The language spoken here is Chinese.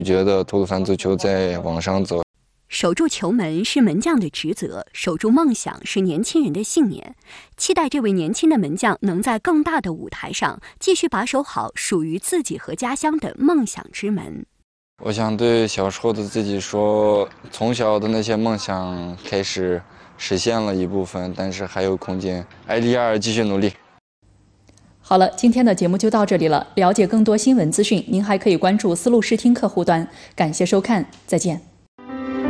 觉得吐鲁番足球在往上走。 守住球门是门将的职责，守住梦想是年轻人的信念。期待这位年轻的门将能在更大的舞台上继续把守好属于自己和家乡的梦想之门。 我想对小时候的自己说，从小的那些梦想开始实现了一部分，但是还有空间，艾利亚尔继续努力。 好了，今天的节目就到这里了。了解更多新闻资讯，您还可以关注丝路视听客户端。感谢收看，再见。